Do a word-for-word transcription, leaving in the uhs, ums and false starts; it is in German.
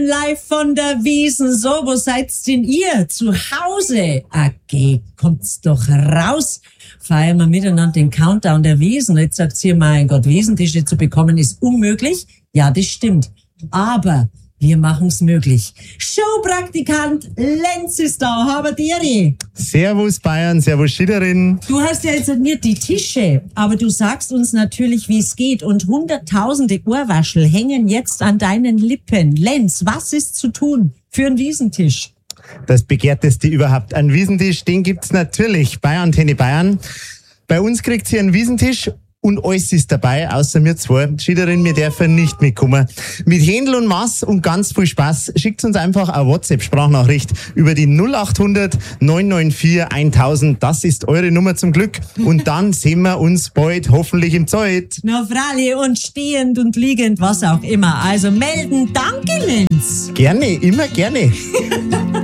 Live von der Wiesn. So, wo seid's denn ihr? Zu Hause? Okay, kommt's doch raus. Feiern wir miteinander den Countdown der Wiesn. Jetzt sagt ihr, mein Gott, Wiesentische zu bekommen ist unmöglich. Ja, das stimmt. Aber wir machen's möglich. Showpraktikant Lenz ist da. Haben dir. Servus Bayern, servus Schiederin. Du hast ja jetzt nicht die Tische, aber du sagst uns natürlich, wie es geht. Und hunderttausende Ohrwaschel hängen jetzt an deinen Lippen. Lenz, was ist zu tun für einen Wiesentisch? Das begehrteste überhaupt. Ein Wiesentisch, den gibt's natürlich bei Antenne Bayern. Bei uns kriegt ihr einen Wiesentisch und alles ist dabei, außer mir zwei. Schiederin, wir dürfen nicht mitkommen. Mit Händel und Maß und ganz viel Spaß. Schickt uns einfach eine WhatsApp-Sprachnachricht über die null acht hundert neun neun vier tausend. Das ist eure Nummer zum Glück. Und dann sehen wir uns bald hoffentlich im Zelt. Na, Fralli, und stehend und liegend, was auch immer. Also melden. Danke, Lenz. Gerne, immer gerne.